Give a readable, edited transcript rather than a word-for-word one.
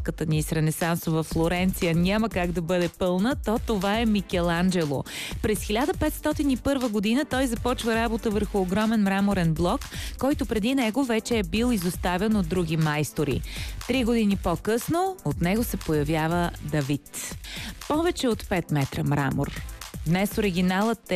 кратката ни с ренесансова Флоренция няма как да бъде пълна, то това е Микеланджело. През 1501 година той започва работа върху огромен мраморен блок, който преди него вече е бил изоставен от други майстори. 3 години по-късно от него се появява Давид. Повече от 5 метра мрамор. Днес оригиналът е